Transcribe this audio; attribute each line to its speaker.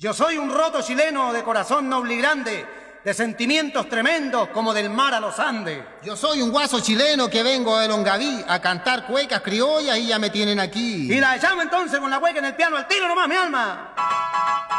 Speaker 1: Yo soy un roto chileno de corazón noble y grande, de sentimientos tremendos como del mar a los Andes.
Speaker 2: Yo soy un guaso chileno que vengo de Longaví a cantar cuecas criollas y ya me tienen aquí.
Speaker 1: Y la echamos entonces con la cueca en el piano al tiro nomás, mi alma.